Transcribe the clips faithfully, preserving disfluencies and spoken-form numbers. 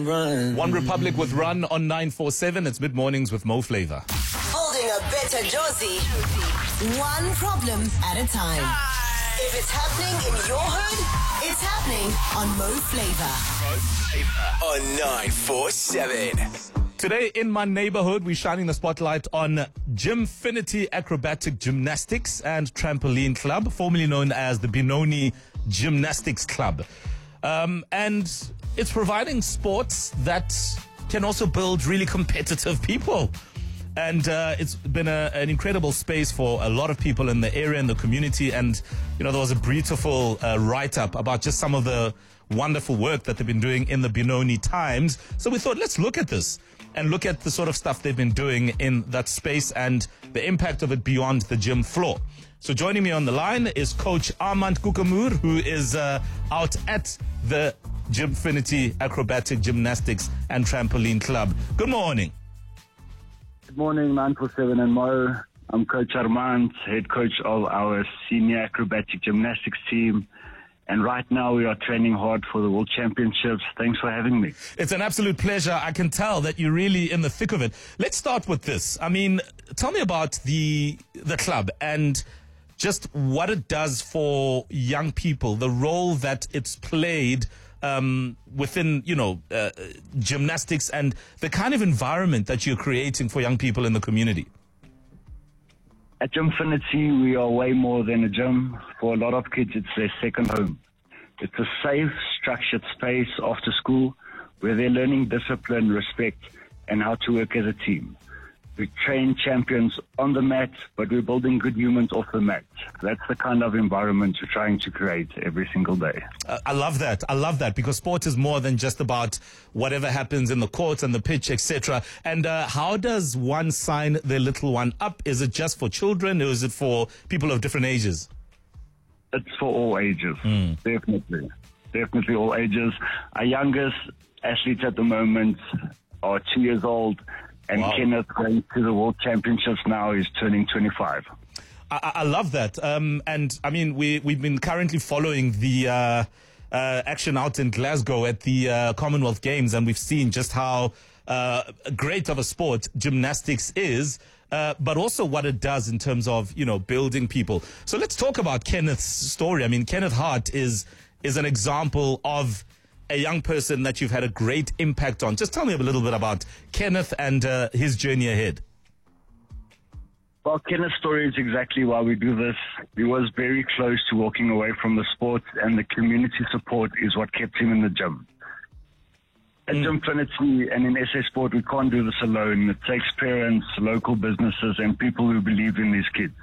run. One Republic with Run on nine four seven. It's Mid Mornings with Mo Flava. Holding a better Josie. One problem at a time. If it's happening in your hood, it's happening on Mo Flava. On nine four seven. Today in my neighborhood, we're shining the spotlight on Gymfinity Acrobatic Gymnastics and Trampoline Club, formerly known as the Benoni Gymnastics Club. Um, and it's providing sports that can also build really competitive people. And uh, it's been a, an incredible space for a lot of people in the area and the community. And, you know, there was a beautiful uh, write-up about just some of the wonderful work that they've been doing in the Benoni Times. So we thought, let's look at this and look at the sort of stuff they've been doing in that space and the impact of it beyond the gym floor. So joining me on the line is Coach Armand Kukamur, who is uh, out at the Gymfinity Acrobatic Gymnastics and Trampoline Club. Good morning. Good morning, nine four seven and Mo. I'm Coach Armand, head coach of our senior acrobatic gymnastics team. And right now we are training hard for the World Championships. Thanks for having me. It's an absolute pleasure. I can tell that you're really in the thick of it. Let's start with this. I mean, tell me about the the club and just what it does for young people, the role that it's played um, within, you know, uh, gymnastics and the kind of environment that you're creating for young people in the community. At Gymfinity, we are way more than a gym. For a lot of kids, it's their second home. It's a safe, structured space after school where they're learning discipline, respect, and how to work as a team. We train champions on the mat, but we're building good humans off the mat. That's the kind of environment we're trying to create every single day. Uh, I love that. I love that because sport is more than just about whatever happens in the court and the pitch, et cetera. And uh, how does one sign their little one up? Is it just for children or is it for people of different ages? It's for all ages, mm. definitely. Definitely all ages. Our youngest athletes at the moment are two years old. And wow. Kenneth, going to the World Championships now, is turning twenty-five. I, I love that. Um, and, I mean, we, we've been currently following the uh, uh, action out in Glasgow at the uh, Commonwealth Games, and we've seen just how uh, great of a sport gymnastics is, uh, but also what it does in terms of, you know, building people. So let's talk about Kenneth's story. I mean, Kenneth Hart is is an example of a young person that you've had a great impact on. Just tell me a little bit about Kenneth and uh, his journey ahead. Well, Kenneth's story is exactly why we do this. He was very close to walking away from the sport, and the community support is what kept him in the gym. At mm. Gymfinity and in S A Sport, we can't do this alone. It takes parents, local businesses, and people who believe in these kids.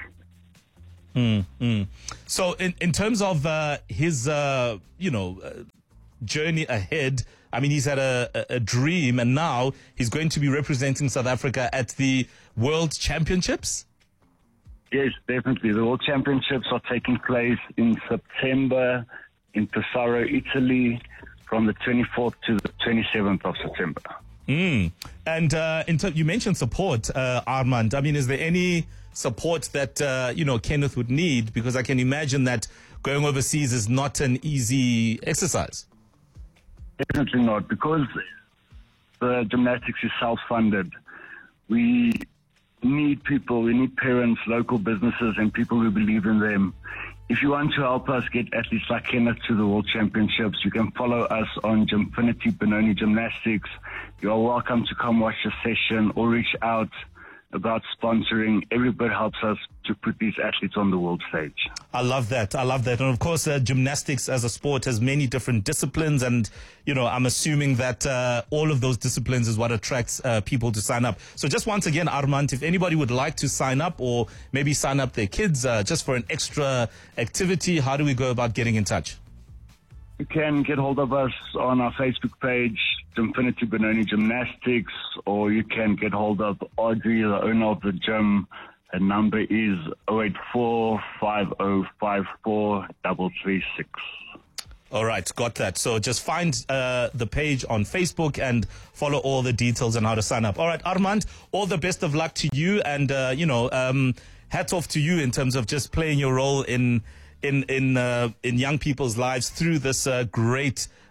Mm, mm. So in, in terms of uh, his, uh, you know, uh, journey ahead, I mean, he's had a, a, a dream, and now he's going to be representing South Africa at the World Championships? Yes, definitely. The World Championships are taking place in September in Pesaro, Italy, from the twenty-fourth to the twenty-seventh of September. Mm. And uh, in ter- you mentioned support, uh, Armand. I mean, is there any support that, uh, you know, Kenneth would need? Because I can imagine that going overseas is not an easy exercise. Definitely not, because the gymnastics is self-funded. We need people, we need parents, local businesses, and people who believe in them. If you want to help us get athletes like Kenneth to the World Championships, you can follow us on Gymfinity Benoni Gymnastics. You are welcome to come watch a session or reach out about sponsoring. Every bit helps us to put these athletes on the world stage. I love that. I love that. And of course, uh, gymnastics as a sport has many different disciplines. And, you know, I'm assuming that uh, all of those disciplines is what attracts uh, people to sign up. So just once again, Armand, if anybody would like to sign up or maybe sign up their kids uh, just for an extra activity, how do we go about getting in touch? You can get hold of us on our Facebook page, Gymfinity Benoni Gymnastics, or you can get hold of Audrey, the owner of the gym. Her number is zero eight four, five zero five four, three three six. All right, got that. So just find uh, the page on Facebook and follow all the details on how to sign up. All right, Armand, all the best of luck to you, and, uh, you know, um, hats off to you in terms of just playing your role in in in uh, in young people's lives through this uh, great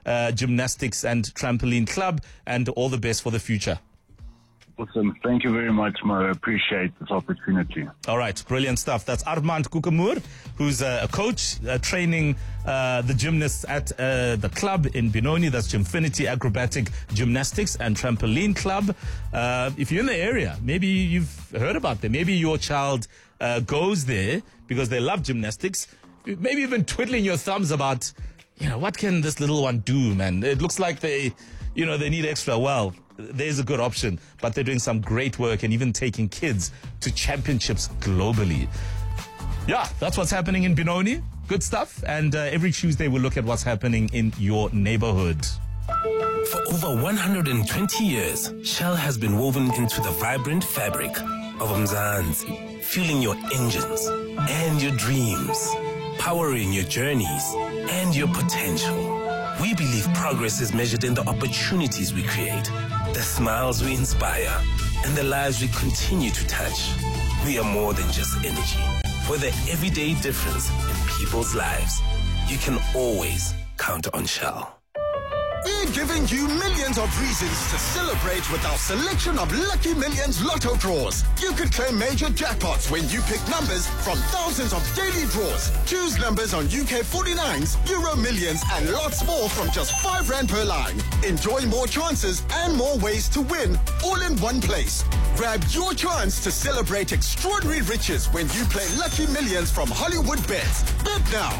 uh, Gymnastics and Trampoline Club, and all the best for the future. Awesome. Thank you very much, Mo. I appreciate this opportunity. All right. Brilliant stuff. That's Armand Kukamur, who's uh, a coach uh, training uh, the gymnasts at uh, the club in Benoni. That's Gymfinity Acrobatic Gymnastics and Trampoline Club. Uh, if you're in the area, maybe you've heard about them. Maybe your child uh, goes there because they love gymnastics. Maybe even twiddling your thumbs about, you know, what can this little one do, man? It looks like they, you know, they need extra. Well, there's a good option, but they're doing some great work and even taking kids to championships globally. Yeah, that's what's happening in Benoni. Good stuff. And uh, every Tuesday we'll look at what's happening in your neighborhood. For over one hundred twenty years, Shell has been woven into the vibrant fabric of Mzansi, fueling your engines and your dreams, powering your journeys and your potential. We believe progress is measured in the opportunities we create, the smiles we inspire, and the lives we continue to touch. We are more than just energy. We're the everyday difference in people's lives. You can always count on Shell. We're giving you millions of reasons to celebrate with our selection of Lucky Millions Lotto draws. You could claim major jackpots when you pick numbers from thousands of daily draws. Choose numbers on U K forty-nines, Euro Millions, and lots more from just five rand per line. Enjoy more chances and more ways to win, all in one place. Grab your chance to celebrate extraordinary riches when you play Lucky Millions from Hollywood Bets. Bet now.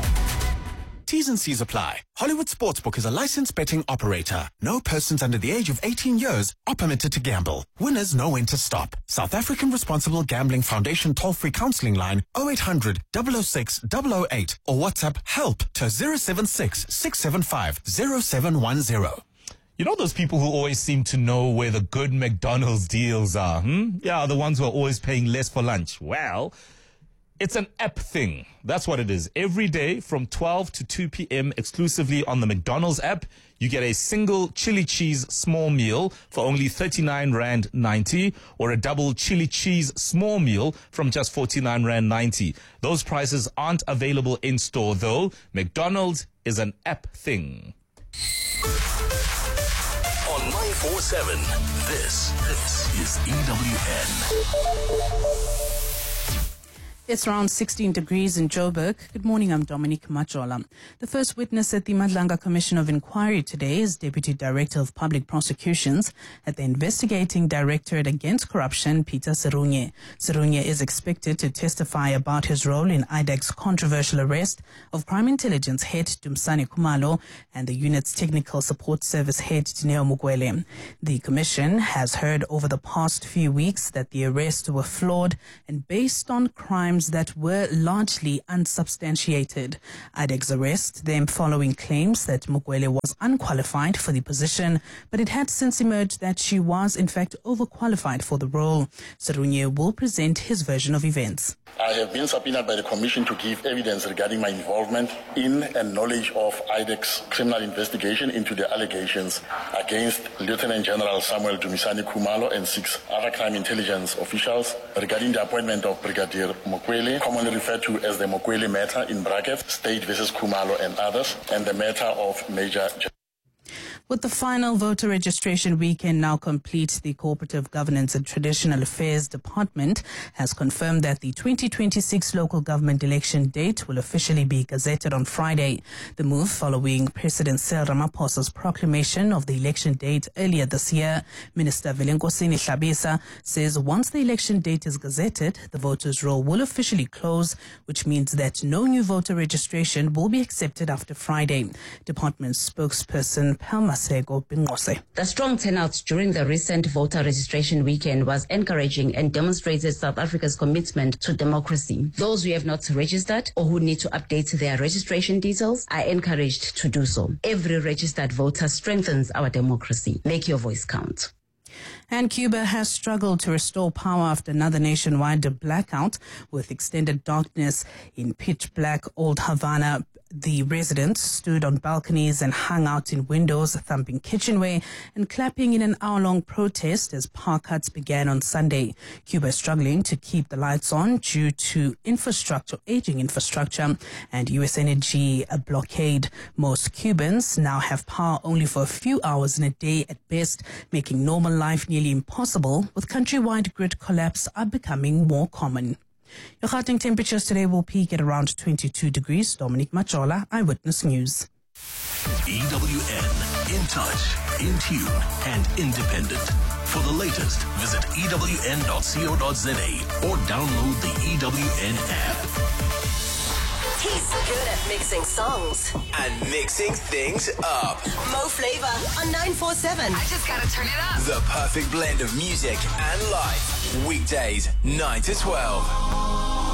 T's and C's apply. Hollywood Sportsbook is a licensed betting operator. No persons under the age of eighteen years are permitted to gamble. Winners know when to stop. South African Responsible Gambling Foundation toll-free counseling line oh eight hundred, double oh six, double oh eight or WhatsApp help to zero seven six, six seven five, zero seven one zero. You know those people who always seem to know where the good McDonald's deals are? Hmm? Yeah, the ones who are always paying less for lunch. Well, it's an app thing. That's what it is. Every day from twelve to two p.m. exclusively on the McDonald's app, you get a single chili cheese small meal for only thirty-nine rand ninety or a double chili cheese small meal from just forty-nine rand ninety. Those prices aren't available in store though. McDonald's is an app thing. On nine four seven, this, this is E W N. It's around sixteen degrees in Joburg. Good morning, I'm Dominique Majola. The first witness at the Madlanga Commission of Inquiry today is Deputy Director of Public Prosecutions at the Investigating Directorate Against Corruption, Peter Serunye. Serunye is expected to testify about his role in I D E C's controversial arrest of Crime Intelligence Head Dumisani Khumalo and the unit's Technical Support Service Head Dineo Mukwele. The Commission has heard over the past few weeks that the arrests were flawed and based on crime that were largely unsubstantiated. I D E C's arrest them following claims that Mukwele was unqualified for the position, but it had since emerged that she was in fact overqualified for the role. Serunye will present his version of events. I have been subpoenaed by the Commission to give evidence regarding my involvement in and knowledge of I D E C's criminal investigation into the allegations against Lieutenant General Samuel Dumisani Khumalo and six other crime intelligence officials regarding the appointment of Brigadier Mukwele, commonly referred to as the Mukwele matter in brackets, State versus Khumalo and others, and the matter of Major General. With the final voter registration weekend now complete, the Cooperative Governance and Traditional Affairs Department has confirmed that the twenty twenty-six local government election date will officially be gazetted on Friday. The move following President Cyril Ramaphosa's proclamation of the election date earlier this year. Minister Velenkosini Hlabisa says once the election date is gazetted, the voters' roll will officially close, which means that no new voter registration will be accepted after Friday. Department spokesperson Palma The strong turnout during the recent voter registration weekend was encouraging and demonstrated South Africa's commitment to democracy. Those who have not registered or who need to update their registration details are encouraged to do so. Every registered voter strengthens our democracy. Make your voice count. And Cuba has struggled to restore power after another nationwide blackout with extended darkness in pitch black Old Havana the residents stood on balconies and hung out in windows, thumping kitchenware and clapping in an hour-long protest as power cuts began on Sunday. Cuba is struggling to keep the lights on due to infrastructure, aging infrastructure, and U S energy blockade. Most Cubans now have power only for a few hours in a day at best, making normal life nearly impossible, with countrywide grid collapse are becoming more common. Your Gauteng temperatures today will peak at around twenty-two degrees. Dominic Machola, Eyewitness News. E W N, in touch, in tune, and independent. For the latest, visit E W N dot co dot za or download the E W N app. He's good at mixing songs and mixing things up. Mo Flavor on nine four seven. I just gotta turn it up. The perfect blend of music and life. Weekdays, nine to twelve.